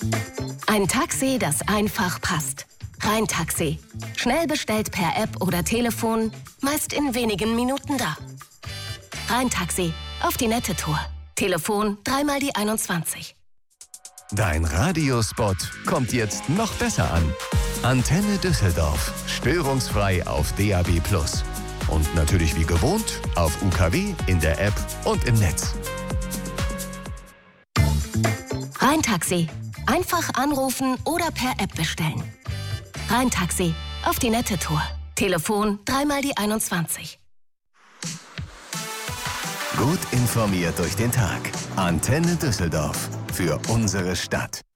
Ein Taxi, das einfach passt. Rhein-Taxi. Schnell bestellt per App oder Telefon, meist in wenigen Minuten da. Rhein-Taxi. Auf die nette Tour. Telefon 3 × die 21. Dein Radiospot kommt jetzt noch besser an. Antenne Düsseldorf. Störungsfrei auf DAB+. Und natürlich wie gewohnt auf UKW, in der App und im Netz. Rhein-Taxi. Einfach anrufen oder per App bestellen. Rhein-Taxi. Auf die nette Tour. Telefon 3 × die 21. Gut informiert durch den Tag. Antenne Düsseldorf. Für unsere Stadt.